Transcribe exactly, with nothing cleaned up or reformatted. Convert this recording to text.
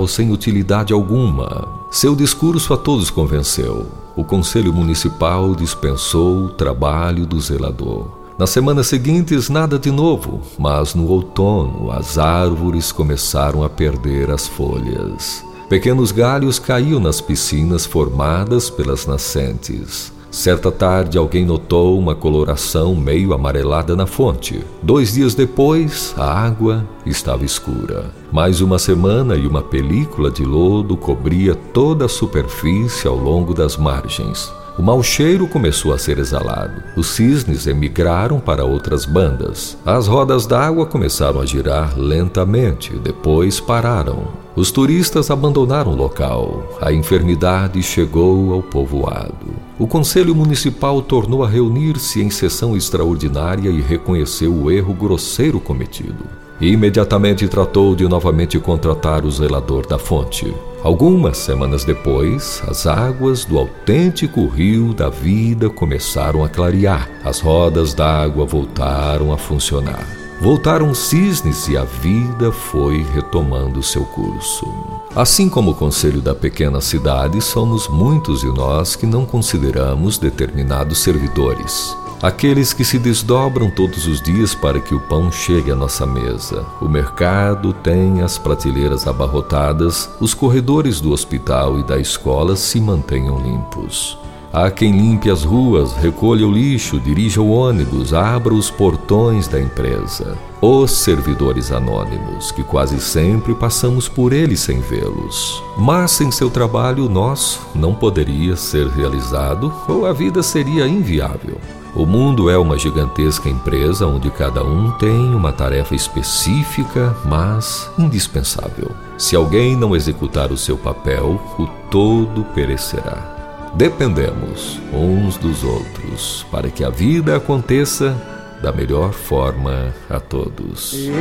retornou sem utilidade alguma. Seu discurso a todos convenceu. O Conselho Municipal dispensou o trabalho do zelador. Nas semanas seguintes, nada de novo, mas no outono as árvores começaram a perder as folhas. Pequenos galhos caíam nas piscinas formadas pelas nascentes. Certa tarde, alguém notou uma coloração meio amarelada na fonte. Dois dias depois, a água estava escura. Mais uma semana e uma película de lodo cobria toda a superfície ao longo das margens. O mau cheiro começou a ser exalado. Os cisnes emigraram para outras bandas. As rodas d'água começaram a girar lentamente, depois pararam. Os turistas abandonaram o local. A enfermidade chegou ao povoado. O Conselho Municipal tornou a reunir-se em sessão extraordinária e reconheceu o erro grosseiro cometido. E imediatamente tratou de novamente contratar o zelador da fonte. Algumas semanas depois, as águas do autêntico rio da vida começaram a clarear. As rodas d'água voltaram a funcionar. Voltaram os cisnes e a vida foi retomando seu curso. Assim como o conselho da pequena cidade, somos muitos de nós que não consideramos determinados servidores. Aqueles que se desdobram todos os dias para que o pão chegue à nossa mesa. O mercado tem as prateleiras abarrotadas, os corredores do hospital e da escola se mantenham limpos. Há quem limpe as ruas, recolha o lixo, dirija o ônibus, abra os portões da empresa. Os servidores anônimos, que quase sempre passamos por eles sem vê-los. Mas sem seu trabalho o nosso não poderia ser realizado ou a vida seria inviável. O mundo é uma gigantesca empresa onde cada um tem uma tarefa específica, mas indispensável. Se alguém não executar o seu papel, o todo perecerá. Dependemos uns dos outros para que a vida aconteça da melhor forma a todos.